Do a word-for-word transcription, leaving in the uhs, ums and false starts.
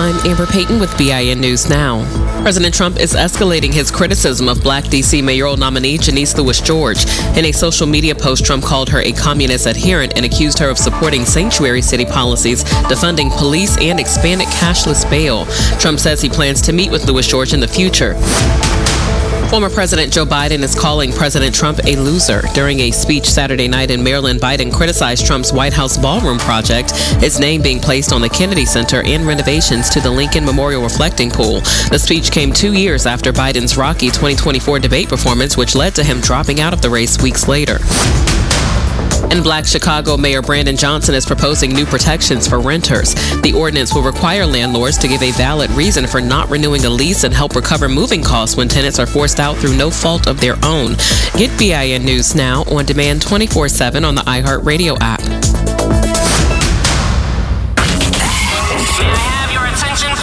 I'm Amber Payton with B I N News Now. President Trump is escalating his criticism of Black D C mayoral nominee Janice Lewis George. In a social media post, Trump called her a communist adherent and accused her of supporting sanctuary city policies, defunding police, and expanded cashless bail. Trump says he plans to meet with Lewis George in the future. Former President Joe Biden is calling President Trump a loser. During a speech Saturday night in Maryland, Biden criticized Trump's White House ballroom project, its name being placed on the Kennedy Center, and renovations to the Lincoln Memorial Reflecting Pool. The speech came two years after Biden's rocky twenty twenty-four debate performance, which led to him dropping out of the race weeks later. In Black Chicago, Mayor Brandon Johnson is proposing new protections for renters. The ordinance will require landlords to give a valid reason for not renewing a lease and help recover moving costs when tenants are forced out through no fault of their own. Get B I N News Now on demand twenty-four seven on the iHeartRadio app.